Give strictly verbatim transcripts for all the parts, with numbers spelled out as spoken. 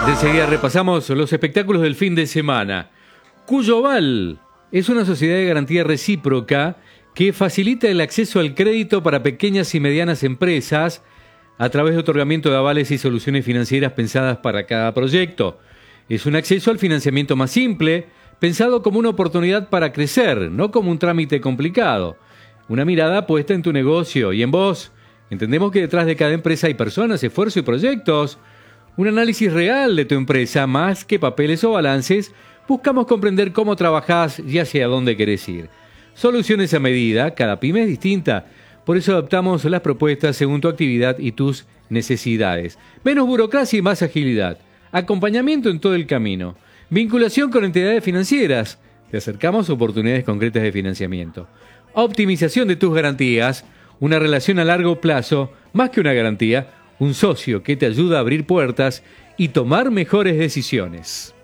De enseguida repasamos los espectáculos del fin de semana. Cuyoval es una sociedad de garantía recíproca que facilita el acceso al crédito para pequeñas y medianas empresas a través de otorgamiento de avales y soluciones financieras pensadas para cada proyecto. Es un acceso al financiamiento más simple, pensado como una oportunidad para crecer, no como un trámite complicado. Una mirada puesta en tu negocio y en vos. Entendemos que detrás de cada empresa hay personas, esfuerzo y proyectos. Un análisis real de tu empresa, más que papeles o balances, buscamos comprender cómo trabajás y hacia dónde querés ir. Soluciones a medida, cada pyme es distinta, por eso adaptamos las propuestas según tu actividad y tus necesidades. Menos burocracia y más agilidad. Acompañamiento en todo el camino. Vinculación con entidades financieras. Te acercamos a oportunidades concretas de financiamiento. Optimización de tus garantías. Una relación a largo plazo, más que una garantía, un socio que te ayuda a abrir puertas y tomar mejores decisiones.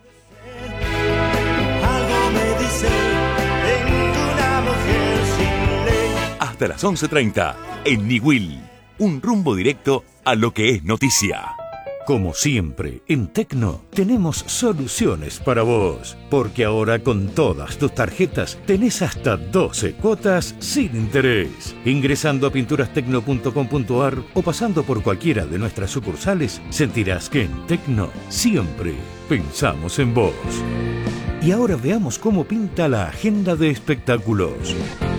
Hasta las once treinta, en Niwil, un rumbo directo a lo que es noticia. Como siempre, en Tecno tenemos soluciones para vos, porque ahora con todas tus tarjetas tenés hasta doce cuotas sin interés. Ingresando a pinturastecno punto com punto ar o pasando por cualquiera de nuestras sucursales, sentirás que en Tecno siempre pensamos en vos. Y ahora veamos cómo pinta la agenda de espectáculos.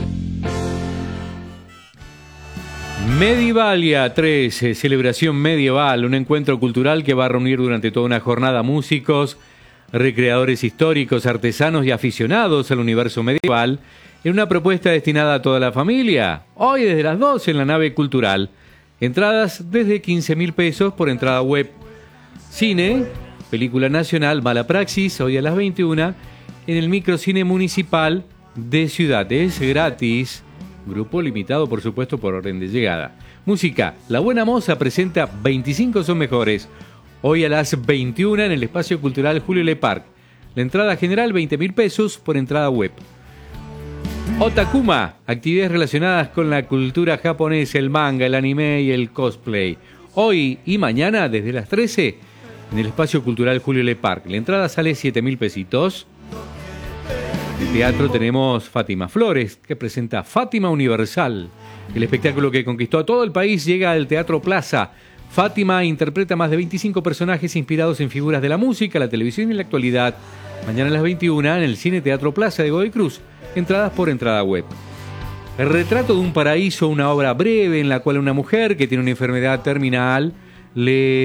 Medievalia tres, celebración medieval, un encuentro cultural que va a reunir durante toda una jornada músicos, recreadores históricos, artesanos y aficionados al universo medieval, en una propuesta destinada a toda la familia. Hoy desde las doce en la nave cultural. Entradas desde quince mil pesos por entrada web. Cine, película nacional Mala Praxis, hoy a las veintiuna, en el microcine municipal de Ciudad. Es gratis. Grupo limitado, por supuesto, por orden de llegada. Música, La Buena Moza presenta veinticinco son mejores. Hoy a las veintiuna en el Espacio Cultural Julio Le Parc. La entrada general veinte mil pesos por entrada web. Otakuma, actividades relacionadas con la cultura japonesa, el manga, el anime y el cosplay. Hoy y mañana desde las trece en el Espacio Cultural Julio Le Parc. La entrada sale siete mil pesitos. En teatro tenemos Fátima Flores, que presenta Fátima Universal. El espectáculo que conquistó a todo el país llega al Teatro Plaza. Fátima interpreta más de veinticinco personajes inspirados en figuras de la música, la televisión y la actualidad. Mañana a las veintiuna en el Cine Teatro Plaza de Godoy Cruz. Entradas por entrada web. El retrato de un paraíso, una obra breve en la cual una mujer que tiene una enfermedad terminal le